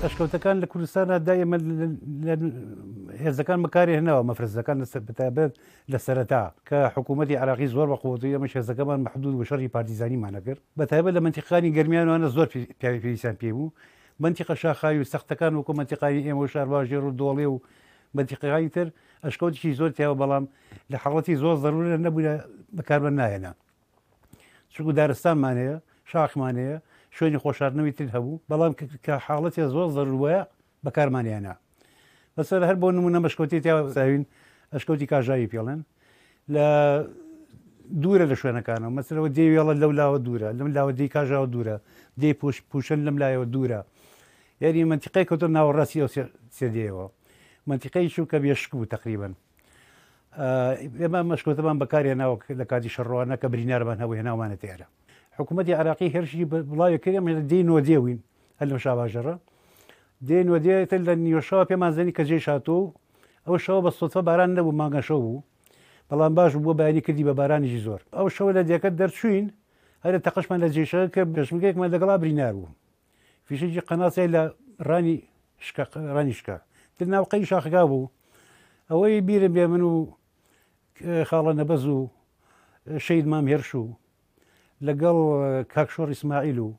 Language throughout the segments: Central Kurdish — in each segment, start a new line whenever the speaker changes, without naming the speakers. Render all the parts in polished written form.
ئەشکەوتەکان لە کوردستانە دایمە هێزەکان بەکاری هێناوە مەفرەزەکان بەتابەت لە سەرەتا کە حکوومەتی عراقی زۆر بە قووەتی ئەمەش هێزەکەمان محدود بە شەڕی پارتیزانیمانە کرد بەتابەت لە منتیقانی گەرمیانوانە زۆر پیاوی پێویستیان پێ بوو منتیقە شاخاوی و سەختەکان وەکو منتیقانی ئێمە و شارواژێر و دۆڵێ و منتیقەکانی تر ئەشکەوتێکی زۆر تیاوە بەڵام لە حاڵەتی زۆر ضرورە نەبووە بەکاربەر نایەنا چونکو دارستانمان هەیە شاخمان هەیە شوێنی خۆشاردنەوەی تر هەبوو بەڵام کە حاڵەتی زۆر ضرورە بەکارمانیانە بەسەر هەر بۆ نمونە مەشکەوتی تیاوین ئەشکەوتی کاژاوی پێڵێن لە دوورە لە شوێنەکانەوە مەسەرەوە دێوێڵە لەو لاوە دوورە لەم لاوە دەی کاژاوە دوورە دێ پوشن لەم لایەوە دوورە یاری منتیقەی کەوتە ناوەڕاستی ئەو سێدەیەوە منتیقەی چوو کە بێشک بوو تقریبن ئێمە مەشکەوتەمان بەکارهێناوە لە کاتی شەڕۆوانە کە برینارمان هەبوو هێناومانە تێرە حکوومەتی عراقی هێرشی بڵاوی کردێمە دێ نۆدێوین هەر لەم شاباژەڕە دێ نۆدێتر لە نیوەشەوە پێمان زەنی کە جێ شاتۆ ئەو شەوە بە سۆتفە باران نەبوو مانگەشە بوو بەڵام باش بووە بەیانی کردی بە بارانیشی زۆر ئەو شەوە لە دیەکە دەرچوین هەرە تەقشمان لە جێشەکە کە پێشمگەیەکمان لەگەڵا برینار بوو فیشێکی قەناسی لە ڕانی شکە تر ناوقەی شاخگا بوو ئەوەی بیرم بێ من و خاڵە نەبەز و شەید مام هێرش و لەگەڵ کاکشۆڕ ئیسماعیل و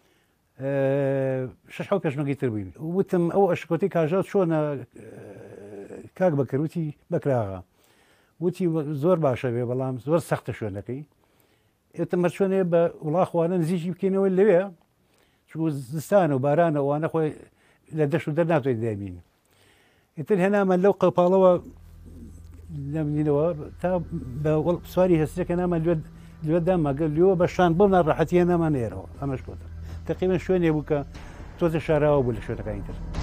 شش حەو پێشمەگەی تر بووین وتم ئەو ئەشکۆتی کاژات چۆنە کاک بەکەروتی بەکراغا وتی زۆر باشە بێ بەڵام زۆر سەختە شوێنەکەی ئێتەمە چۆنێ بە وڵاخواانە نزیکی بکەینەوە لەوێ چوو زستانە و بارانە وانە خۆی لە دەشت و دەرناتوێت دەبین ئتر هێنامە لەو قەپاڵەوە لەمنینەوە تا بە سواری هەستەکە نامە لێ داماگەل لێوە بە شان بۆ ناڕەحەتیە نامانێرەوە ئەمەش کۆتە تقریبا شوێنێ بوو کە تۆزە شاراوە بوو لە شوێنەکانی تر